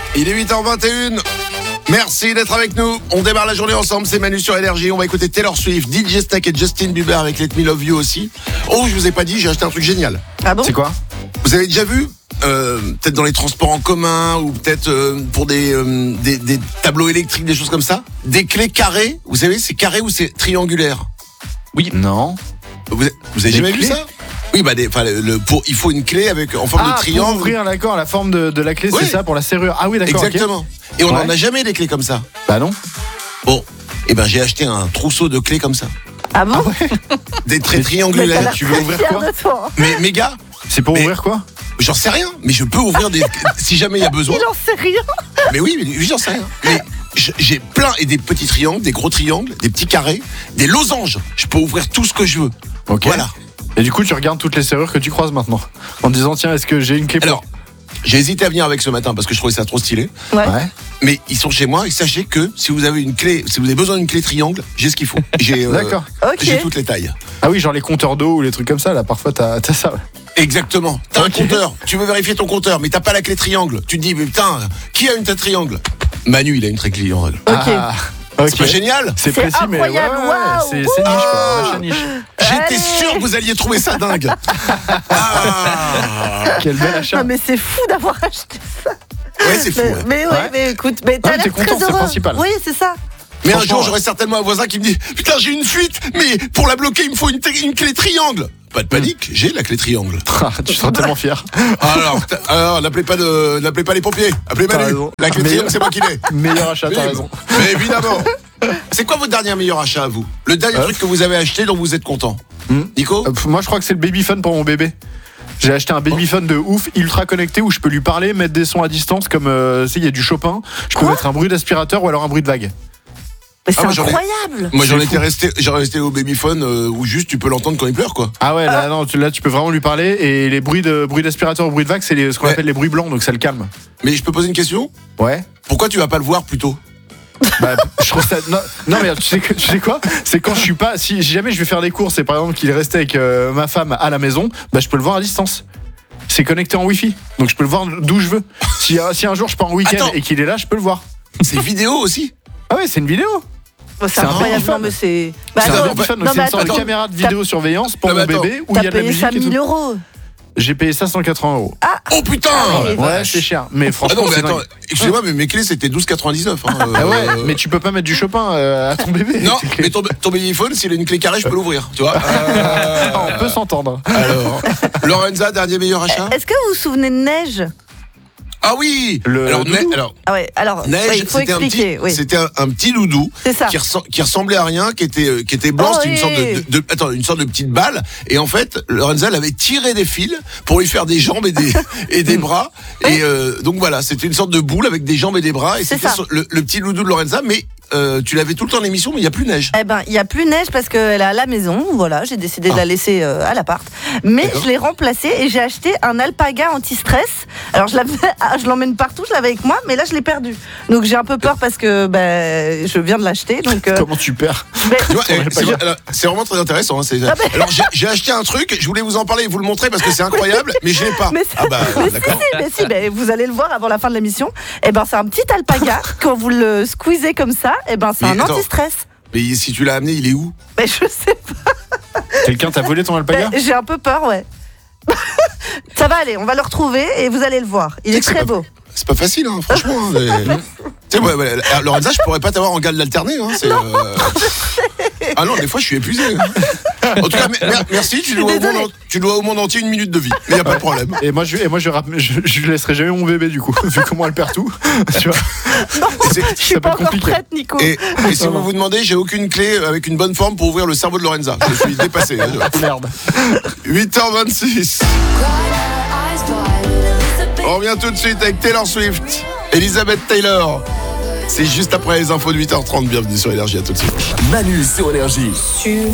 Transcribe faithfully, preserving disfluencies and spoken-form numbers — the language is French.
Il est huit heures vingt et une. Merci d'être avec nous. On démarre la journée ensemble, c'est Manu sur Énergie. On va écouter Taylor Swift, D J Snake et Justin Bieber avec Let Me Love You aussi. Oh, je vous ai pas dit, j'ai acheté un truc génial. Ah bon ? C'est quoi ? Vous avez déjà vu euh, peut-être dans les transports en commun ou peut-être euh, pour des, euh, des, des tableaux électriques, des choses comme ça, des clés carrées. Vous savez, c'est carré ou c'est triangulaire ? Oui. Non. Vous, vous avez Des jamais clés vu ça ? Oui, bah, des, enfin, le, le- pour, il faut une clé avec en forme Ah, de triangle. pour ouvrir, d'accord, la forme de, de la clé, Oui. c'est ça, pour la serrure. Ah oui, d'accord. Exactement. ok. Et on Ouais. n'en a jamais des clés comme ça. Bah non. Bon, et ben j'ai acheté un trousseau de clés comme ça, Ah bon ? des traits Mais t'as triangulaires. l'air tu veux très ouvrir fier quoi de toi, hein. Mais méga, C'est pour Mais- ouvrir quoi ? j'en sais rien, mais je peux ouvrir des si jamais il y a besoin. Il en sait rien. Mais oui, mais j'en sais rien. Mais j- j'ai plein et des petits triangles, des gros triangles, des petits carrés, des losanges. Je peux ouvrir tout ce que je veux. Ok. Voilà. Et du coup, tu regardes toutes les serrures que tu croises maintenant. En te disant, tiens, est-ce que j'ai une clé pour. Alors, j'ai hésité à venir avec ce matin parce que je trouvais ça trop stylé. Ouais. Ouais. Mais ils sont chez moi et sachez que si vous avez une clé, si vous avez besoin d'une clé triangle, j'ai ce qu'il faut. J'ai euh, D'accord. Ok. j'ai toutes les tailles. Ah oui, genre les compteurs d'eau ou les trucs comme ça, là, parfois t'as, t'as ça. Exactement. T'as Ok. un compteur, tu veux vérifier ton compteur, mais t'as pas la clé triangle. Tu te dis, mais putain, qui a une tête triangle ? Manu, il a une clé triangle. Ok. Ah, ok. C'est pas génial ? C'est C'est précis, mais ouais, incroyable, ouais, ouais, waouh. c'est, c'est niche, quoi. Vache à niche. J'étais Allez. sûr que vous alliez trouver ça dingue. Ah. Quel bel achat. Non mais c'est fou d'avoir acheté ça. Ouais, c'est fou. Mais, ouais. mais oui, Ouais. mais écoute, mais t'as Ouais, l'air t'es très content, c'est le heureux. principal. Oui, c'est ça. Mais un Franchement, jour, ouais. j'aurai certainement un voisin qui me dit, putain, j'ai une fuite, mais pour la bloquer, il me faut une, t- une clé triangle. Pas de panique, j'ai la clé triangle. Ah, tu seras tellement fier. Alors, t- alors n'appelez pas de, n'appelez pas les pompiers. Appelez T'as Manu. raison. La clé Mais- triangle, c'est moi qui l'ai. Meilleur achat, t'as Oui, raison. Mais évidemment. C'est quoi votre dernier meilleur achat à vous ? Le dernier Euh. truc que vous avez acheté dont vous êtes content ? Hmm. Nico ? Euh, pff, Moi, je crois que c'est le babyphone pour mon bébé. J'ai acheté un babyphone de ouf, ultra connecté, où je peux lui parler, mettre des sons à distance, comme, euh, tu sais, il y a du Chopin. Je peux Quoi mettre un bruit d'aspirateur ou alors un bruit de vague. Mais c'est Ah, moi, j'en ai- incroyable. Moi, j'en C'est étais resté, j'en resté au babyphone euh, où juste tu peux l'entendre quand il pleure, quoi. Ah ouais, là, non, tu, là, tu peux vraiment lui parler. Et les bruits, de, bruits d'aspirateur ou bruits de vague, c'est les- ce qu'on Ouais. appelle les bruits blancs, donc ça le calme. Mais je peux poser une question ? Ouais. Pourquoi tu vas pas le voir plus tôt ? Bah, je trouve ça. Non, non, mais tu sais, que- tu sais quoi ? C'est quand je suis pas. Si jamais je vais faire des courses et par exemple qu'il est resté avec euh, ma femme à la maison, bah je peux le voir à distance. C'est connecté en Wi-Fi, donc je peux le voir d'où je veux. Si, euh, si un jour je pars en week-end Attends. et qu'il est là, je peux le voir. C'est vidéo aussi ? Ah ouais, c'est une vidéo. Oh, c'est c'est un incroyable. babyphone. Non mais c'est. Bah, c'est un attends, babyphone, donc non, c'est mais une sorte attends, de caméra de t'as- vidéosurveillance pour Non, mais mon attends. bébé où il y T'as a de la payé musique ça et tout. mille euros. J'ai payé ça cent quatre-vingts euros. Oh putain Ah oui. La Ouais, vache. c'est cher, mais Ah franchement, non, mais c'est attends, dingue. excusez-moi, mais mes clés c'était douze quatre-vingt-dix-neuf. Hein, Ah ouais, euh, mais tu peux pas mettre du Chopin euh, à ton bébé. Non, Tes clés. mais ton, ton babyphone, s'il a une clé carrée, je peux l'ouvrir, tu vois. Euh, Ah, on peut s'entendre. Alors, Lorenza, dernier meilleur achat ? Est-ce que vous vous souvenez de Neige ? Ah oui Le Alors, doudou Ne- alors Ah ouais, alors Neige, ouais, il faut c'était un petit, expliquer. Oui, c'était un, un petit doudou c'est ça. qui, ressemb- qui ressemblait à rien, qui était, euh, qui était blanc, Oh c'était une sorte de, oui. de, de- attends, une sorte de petite balle. Et en fait, Lorenza elle avait tiré des fils pour lui faire des jambes et des, et des bras. Et euh, donc voilà, c'était une sorte de boule avec des jambes et des bras. Et C'est c'était ça. son- le, le petit doudou de Lorenza, mais euh, tu l'avais tout le temps en émission, mais il n'y a plus neige. Eh ben, il y a plus neige parce qu'elle est à la maison. Voilà, j'ai décidé de la laisser euh, à l'appart. Mais D'accord. je l'ai remplacée et j'ai acheté un alpaga anti-stress. Alors je l'avais, ah, je l'emmène partout, je l'avais avec moi, mais là je l'ai perdu. Donc j'ai un peu peur parce que ben je viens de l'acheter. Donc euh, Comment tu perds mais- Tu vois, Ton eh, alpaga. c'est, alors, c'est vraiment très intéressant. Hein, c'est- Ah, mais- Alors j'ai, j'ai acheté un truc, je voulais vous en parler et vous le montrer parce que c'est incroyable, mais je l'ai pas. Mais c'est- Ah bah mais si, d'accord. si, mais si, mais vous allez le voir avant la fin de l'émission. Eh ben c'est un petit alpaga. Quand vous le squeezez comme ça, eh ben c'est Mais un attends. anti-stress. Mais si tu l'as amené, il est où ? Mais je sais pas. Quelqu'un t'a volé ton alpaga? Mais j'ai un peu peur, ouais. Ça va aller, on va le retrouver et vous allez le voir. Il Tu sais est que c'est très pas- beau. C'est pas facile, hein, franchement. hein, mais- Tu sais, ouais, ouais, alors, Lorenza, je pourrais pas t'avoir en gale d'alterner. Hein, c'est, euh, Ah non, des fois, je suis épuisé. hein. En tout cas, mer- mer- merci. Tu dois, au monde, désolée. en- tu dois au monde entier une minute de vie. Mais y a pas de problème. Et moi, je, et moi je, rapp- je, je laisserai jamais mon bébé du coup, vu comment elle perd tout. Tu vois, C'est- Je suis ça pas peut être encore compliqué. prête, Nico. Et, et si vous vous demandez, j'ai aucune clé avec une bonne forme pour ouvrir le cerveau de Lorenza. Je suis dépassé. hein. merde. huit heures vingt-six. On revient tout de suite avec Taylor Swift, Elizabeth Taylor. C'est juste après les infos de huit heures trente. Bienvenue sur Énergie, à tout de suite. Manu sur Énergie.